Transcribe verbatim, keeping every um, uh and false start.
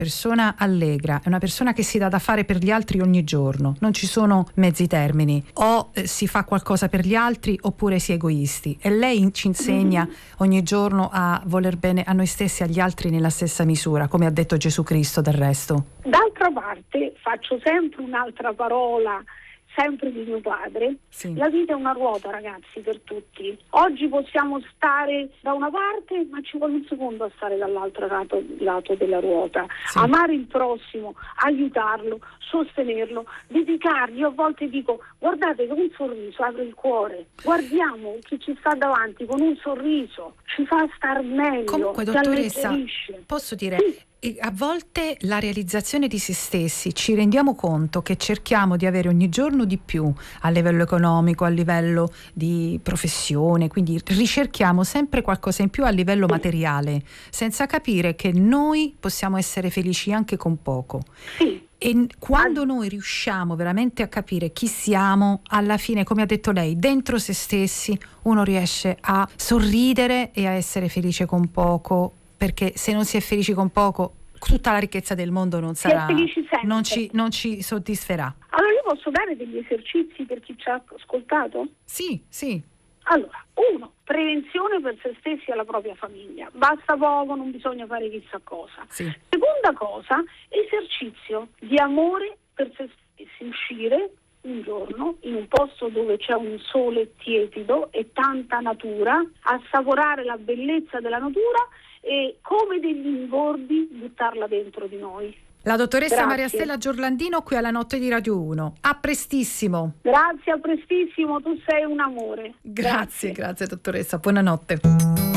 persona allegra, è una persona che si dà da fare per gli altri ogni giorno, non ci sono mezzi termini, o eh, si fa qualcosa per gli altri oppure si è egoisti, e lei ci insegna mm-hmm. ogni giorno a voler bene a noi stessi e agli altri nella stessa misura, come ha detto Gesù Cristo del resto. D'altra parte faccio sempre un'altra parola, sempre di mio padre, sì. La vita è una ruota, ragazzi, per tutti. Oggi possiamo stare da una parte, ma ci vuole un secondo a stare dall'altro lato, lato della ruota. Sì. Amare il prossimo, aiutarlo, sostenerlo, dedicargli. Io a volte dico, guardate, con un sorriso apre il cuore, guardiamo chi ci sta davanti con un sorriso, ci fa star meglio. Comunque, dottoressa, posso dire... Sì. E a volte la realizzazione di se stessi, ci rendiamo conto che cerchiamo di avere ogni giorno di più a livello economico, a livello di professione, quindi ricerchiamo sempre qualcosa in più a livello materiale, senza capire che noi possiamo essere felici anche con poco. Sì. E quando noi riusciamo veramente a capire chi siamo, alla fine, come ha detto lei, dentro se stessi uno riesce a sorridere e a essere felice con poco, perché se non si è felici con poco, tutta la ricchezza del mondo non sarà, non ci, non ci soddisferà. Allora io posso dare degli esercizi per chi ci ha ascoltato? Sì, sì. Allora, uno, prevenzione per se stessi e la propria famiglia. Basta poco, non bisogna fare chissà cosa. Sì. Seconda cosa, esercizio di amore per se stessi, uscire un giorno in un posto dove c'è un sole tiepido e tanta natura, assaporare la bellezza della natura e come degli ingordi buttarla dentro di noi. La dottoressa Grazie. Maria Stella Giorlandino qui alla Notte di Radio uno. A prestissimo. Grazie, a prestissimo, tu sei un amore. Grazie, grazie, grazie dottoressa, buonanotte.